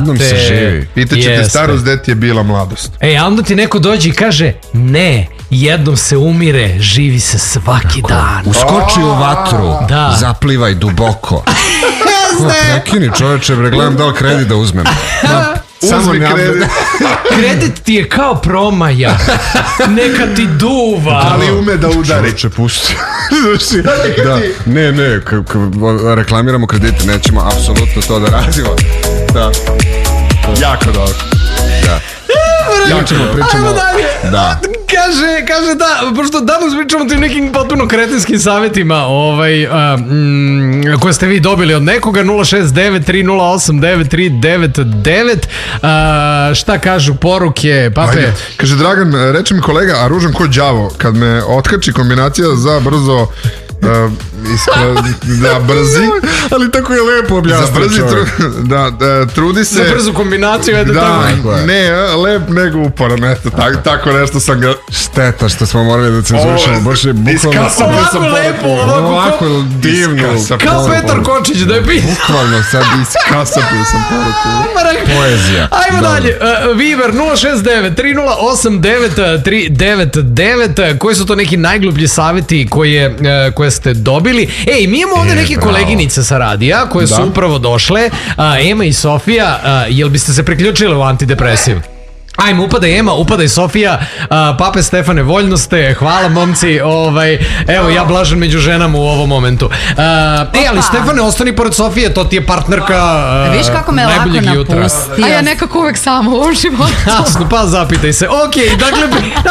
Jednom se živi. Pitaće te starost, gde ti je bila mladost. A onda ti neko dođe i kaže, ne, jednom se umire, živi se svaki dan. Uskoči u vatru, zaplivaj duboko. Prekini čoveče, gledam da li kredit da uzmem. Uzmi kredit. Kredit ti je kao promaja. Neka ti duva. Ali ume da udari. Čoveče, pusti. Ne, reklamiramo kredite, nećemo apsolutno to da radimo. Da. Jako dobro. Da. Jako pričamo. Da. Kaže da, pošto danas pričamo o tim nekim potpuno kretinskim savjetima koje ste vi dobili od nekoga. 069-308-9399. Šta kažu poruke, Pape? Kaže Dragan, reče mi kolega, a ružan ko đavo, kad me otkači kombinacija za brzo da brzi, ali tako je lepo objasniti. Trudi se. Za brzu kombinaciju, ne, lep nego uporan, eto, tako nešto sam ga... Šteta što smo morali da cenzurišemo, baš je bukvalno... Ovako lepo, ovako divno. Kao Petar Kočić da je pisao. Bukvalno sad iskasapio sam poruku. Poezija. Ajmo dalje. Viber 069-308-9399. Koji su to neki najgluplji savjeti koje ste dobili? Mi imamo ovdje neke koleginice sa radija koje su upravo došle, Ema i Sofija. Jel biste se priključili u antidepresiv? Ajmo, upadaj Ema, upadaj Sofija. Pape Stefane, voljno ste, hvala momci. Evo, ja blažem među ženama u ovom momentu. Ali Stefane, ostani pored Sofije, to ti je partnerka viš kako me lako napusti. A ja nekako uvek sama u ovom životu. Jasno, pa zapitaj se. Ok, dakle,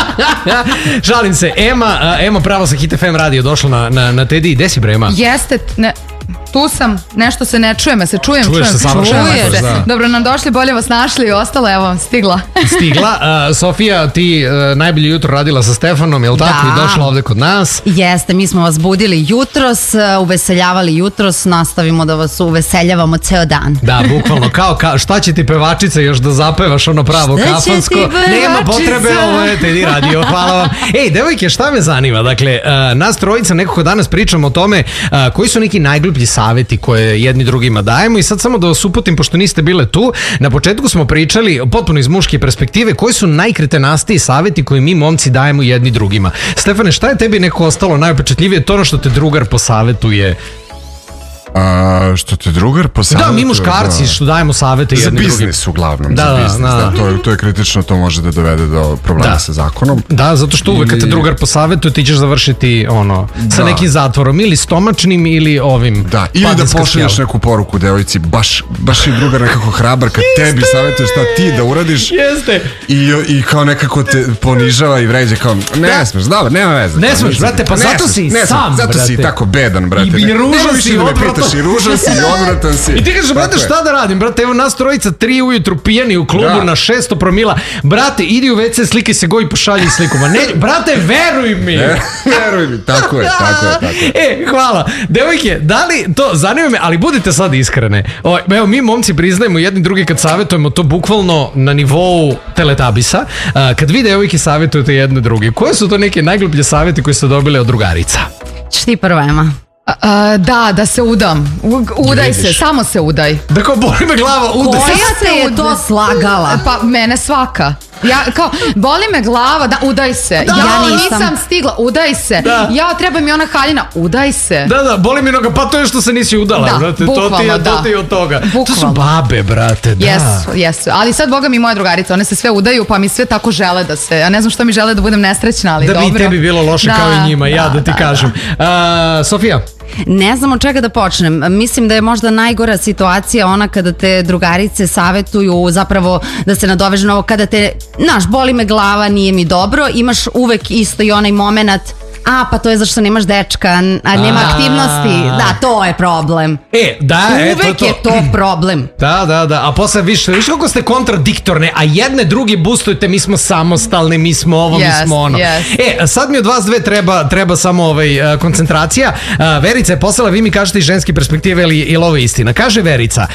žalim se. Ema pravo sa Hit FM radio došla na Teddy. Gde si bre, Ema? Jeste, tu sam, nešto se ne čuje, se čujem. Čuješ se savršeno. Dobro, nam došli, bolje vas našli i ostalo, evo, stigla. Sofija, ti najbolje jutro radila sa Stefanom, jel tako? I došla ovde kod nas. Jeste, mi smo vas budili jutros, uveseljavali jutros, nastavimo da vas uveseljavamo ceo dan. Da, bukvalno, kao šta će ti pevačica još da zapevaš ono pravo kafansko? Nema potrebe, ovo je Teddy radio, hvala vam. Devojke, šta me zanima? Dakle, nas trojica nekako danas pričamo o tome koji su neki najgluplji savjeti koje jedni drugima dajemo i sad samo da vas uputim, pošto niste bile tu, na početku smo pričali potpuno iz muške perspektive koji su najkretenastiji savjeti koje mi momci dajemo jedni drugima. Stefane, šta je tebi neko ostalo najupečatljivije? To ono što te drugar posavjetuje. Što te drugar posavjetuje? Da, mi muškarci što dajemo savjete jedni drugim. Za biznis uglavnom, za biznis. To je kritično, to može da dovede do problema sa zakonom. Da, zato što uvek kad te drugar posavjetuje ti ćeš završiti sa nekim zatvorom ili stomačnim ili ovim. Da, ili da pošalješ neku poruku devojci, baš je drugar nekako hrabar kad tebi savjetuje šta ti da uradiš. Jeste. I kao nekako te ponižava i vređe kao, ne smeš, dobro, nema veze. Ne smeš, brate, pa zato si sam, brate. Zato si tako bedan, brate. I ružan si, i ružan si, i odvratan si. I ti kažeš, brate, šta da radim? Brate, evo nas trojica 3 ujutru pijani u klubu na 600 promila. Brate, idi u WC, slikaj se go i pošalji sliku. Ma ne, brate, veruj mi. Veruj mi, tako je. Hvala. Devojke, da li to, zanima me, ali budite sad iskrene. Evo, mi momci priznajemo jedni drugi kad savjetujemo to bukvalno na nivou teletabisa. Kad vi devojke savjetujete jedne drugi, koje su to neke najgluplje savjeti koje ste dobili od drugarica? Šti prvo, Ema. Da se udam. Udaj se, samo se udaj. Da kao boli me glava, udaj se. Koja se je to slagala? Pa mene svaka. Kao, boli me glava, da, udaj se. Ja nisam stigla, udaj se. Ja, treba mi ona haljina, udaj se. Da, boli mi noga, pa to je što se nisi udala. Da, bukvalno, to ti je od toga. To su babe, brate, da. Jesu, ali sad, boga mi, moja drugarica, one se sve udaju, pa mi sve tako žele da se, ja ne znam što mi žele da budem nesrećna, ali dobro. Da bi tebi bilo loše kao i njima, da ti kažem. Sofija? Ne znam od čega da počnem. Mislim da je možda najgora situacija ona kada te drugarice savjetuju zapravo da se nadoveže na ovo kada te, boli me glava, nije mi dobro, imaš uvek isto i onaj moment, pa to je zašto nemaš dečka, a nema aktivnosti. Da, to je problem. Uvek je to problem. Da, a posle viš kako ste kontradiktorne, a jedne drugi boostujete, mi smo samostalni, mi smo ovo, mi smo ono. Sad mi od vas dve treba samo koncentracija. Verica je poslala, vi mi kažete iz ženske perspektive ili ovo je istina. Kaže Verica,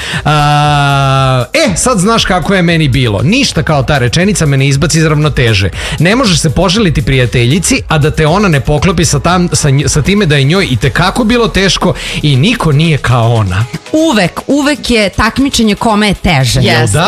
sad znaš kako je meni bilo. Ništa kao ta rečenica me ne izbaci iz ravnoteže. Ne možeš se poželiti prijateljici, a da te ona ne poklopi sa time da je njoj i tekako bilo teško i niko nije kao ona. Uvek je takmičenje kome je teže. Jel da?